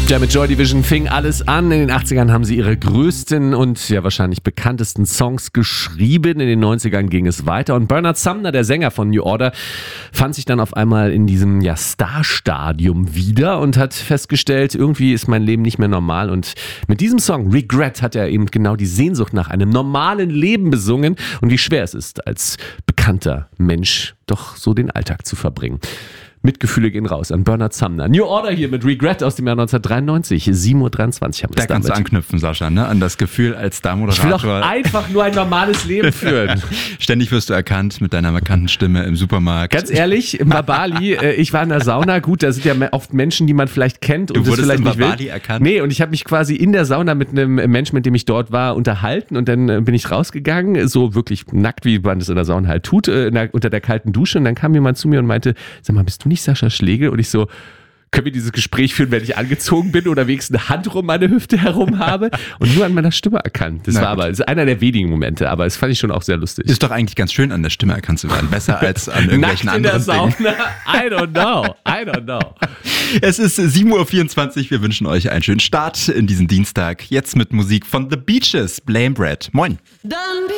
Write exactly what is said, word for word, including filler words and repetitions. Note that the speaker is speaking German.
Ja, mit Joy Division fing alles an. In den achtzigern haben sie ihre größten und ja wahrscheinlich bekanntesten Songs geschrieben. In den neunzigern ging es weiter und Bernard Sumner, der Sänger von New Order, fand sich dann auf einmal in diesem ja, Star-Stadium wieder und hat festgestellt, irgendwie ist mein Leben nicht mehr normal. Und mit diesem Song Regret hat er eben genau die Sehnsucht nach einem normalen Leben besungen und wie schwer es ist, als bekannter Mensch doch so den Alltag zu verbringen. Mitgefühle gehen raus an Bernard Sumner. New Order hier mit Regret aus dem Jahr neunzehnhundertdreiundneunzig. sieben Uhr dreiundzwanzig haben wir Da kannst du anknüpfen, Sascha, ne? An das Gefühl als Star-Moderator. Ich will doch einfach nur ein normales Leben führen. Ständig wirst du erkannt mit deiner markanten Stimme im Supermarkt. Ganz ehrlich, in Bali, äh, ich war in der Sauna. Gut, da sind ja oft Menschen, die man vielleicht kennt und du das wurdest vielleicht in nicht Bali will. erkannt? Nee, und ich habe mich quasi in der Sauna mit einem Menschen, mit dem ich dort war, unterhalten und dann äh, bin ich rausgegangen, so wirklich nackt, wie man das in der Sauna halt tut, äh, in der, unter der kalten Dusche und dann kam jemand zu mir und meinte, sag mal, bist du nicht Sascha Schlegel? Und ich so, können wir dieses Gespräch führen, wenn ich angezogen bin oder wenigstens eine Hand um meine Hüfte herum habe und nur an meiner Stimme erkannt. Das Na war gut. aber das ist einer der wenigen Momente, aber das fand ich schon auch sehr lustig. Ist doch eigentlich ganz schön, an der Stimme erkannt zu werden. Besser als an irgendwelchen Nackt in der anderen Sauna? Dingen. I don't know. I don't know. Es ist sieben Uhr vierundzwanzig. Wir wünschen euch einen schönen Start in diesen Dienstag. Jetzt mit Musik von The Beaches, Blame Brad. Moin.